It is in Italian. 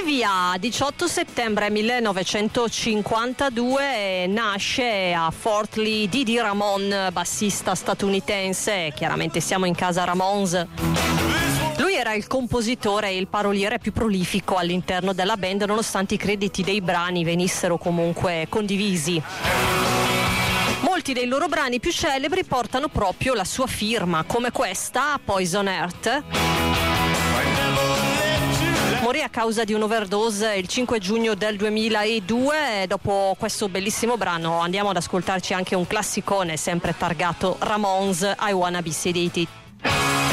Bolivia, 18 settembre 1952, nasce a Fort Lee Dee Dee Ramone, bassista statunitense. Chiaramente siamo in casa Ramones. Lui era il compositore e il paroliere più prolifico all'interno della band, nonostante i crediti dei brani venissero comunque condivisi. Molti dei loro brani più celebri portano proprio la sua firma, come questa, Poison Earth. Morì a causa di un'overdose il 5 giugno del 2002. Dopo questo bellissimo brano andiamo ad ascoltarci anche un classicone sempre targato Ramones, I Wanna Be Sedated.